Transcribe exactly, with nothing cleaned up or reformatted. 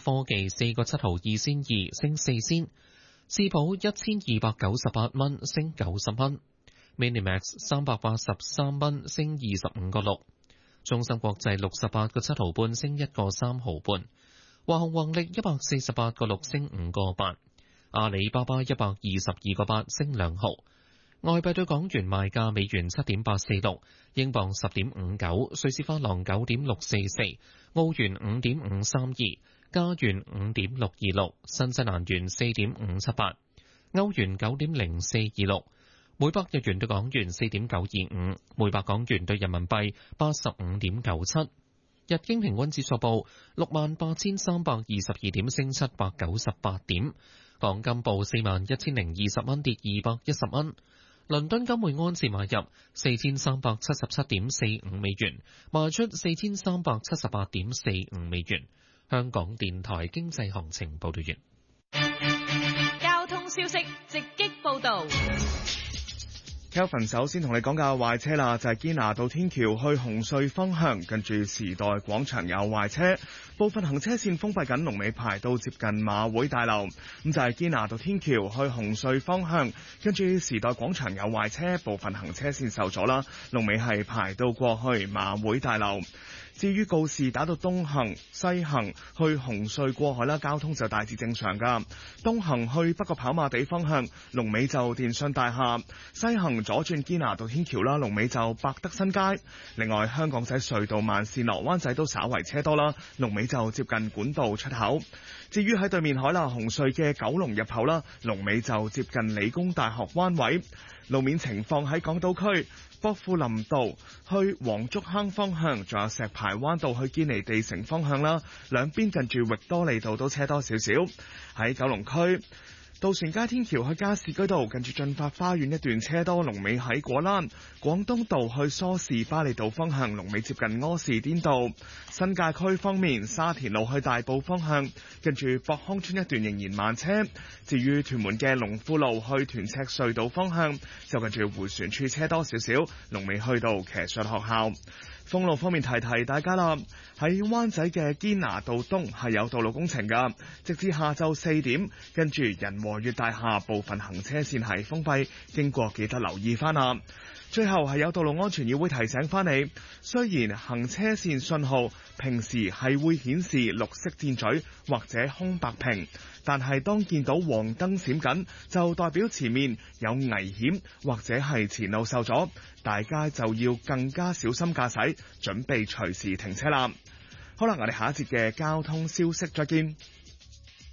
科技四個七毫二仙二，升四仙；士寶一千二百九十八蚊，升九十蚊；Minimax 三百八十三蚊，升二十五個六；中芯國際六十八個七毫半，升一個三毫半；華虹宏力一百四十八個六，升五個八；阿里巴巴一百二十二個八，升兩毫。外幣對港元賣價：美元七點八四六，英鎊十點五九，瑞士法郎九點六四四，澳元五點五三二，加元五點六二六，新西蘭元四點五七八，歐元九點零四二六，每百日元對港元四點九二五，每百港元對人民幣八十五點九七。日經平均指數報六萬八千三百二十二點，升七百九十八點。港金報四萬一千零二十蚊，跌二百一十蚊。倫敦金每安士買入四千三百七十七點四五美元，賣出四千三百七十八點四五美元。香港電台經濟行情報道完。 交通消息直擊報道。 Kelvin 首先同你講架壞車啦，就係堅拿道天橋去紅隧方向，近住時代廣場有壞車，部分行車線封閉緊，龍尾排到接近馬會大樓。咁就係堅拿道天橋去紅隧方向，跟住時代廣場有壞車，部分行車線受阻啦，龍尾係排到過去馬會大樓。至於告士打道東行、西行去紅隧過海啦，交通就大致正常噶。東行去北角跑馬地方向，龍尾就電信大廈；西行左轉堅拿道天橋啦，龍尾就百德新街。另外，香港仔隧道慢線落灣仔都稍為車多啦，龍尾就接近管道出口。至於喺對面海啦，紅隧嘅九龍入口啦，龍尾就接近理工大學灣位。路面情況喺港島區，薄扶林道去黃竹坑方向，仲有石排灣道去堅尼地城方向啦，兩邊近住域多利道都車多少少。喺九龍區，渡船街天橋去加士居道近住駿發花園一段車多，龍尾喺果欄；廣東道去梳士巴利道方向，龍尾接近柯士甸道。新界區方面，沙田路去大埔方向近住博康村一段仍然慢車。至於屯門嘅龍富路去屯赤隧道方向，就近住迴旋處車多少少，龍尾去到騎術學校。封路方面提提大家啦，喺灣仔嘅堅拿道東係有道路工程噶，直至下晝四點，跟住仁和悅大廈部分行車線係封閉，經過記得留意翻啦。最後係有道路安全議會提醒翻你，雖然行車線信號平時係會顯示綠色箭嘴或者空白屏，但係當見到黃燈閃緊，就代表前面有危險或者係前路受阻，大家就要更加小心駕駛，準備隨時停車啦。好啦，我哋下一節嘅交通消息再見。